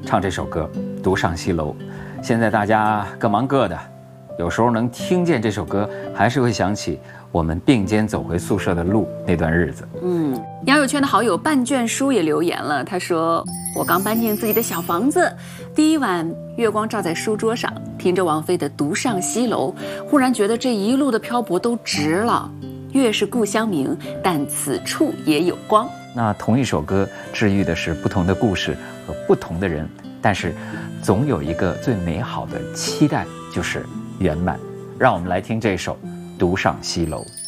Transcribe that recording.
唱这首歌《独上西楼》。现在大家各忙各的，有时候能听见这首歌，还是会想起我们并肩走回宿舍的路那段日子。 杨友圈的好友半卷书也留言了，他说：我刚搬进自己的小房子，第一晚月光照在书桌上，听着王菲的《独上西楼》，忽然觉得这一路的漂泊都值了。月是故乡明，但此处也有光。 那同一首歌治愈的是不同的故事和不同的人，但是总有一个最美好的期待，就是圆满。让我们来听这首《独上西楼》。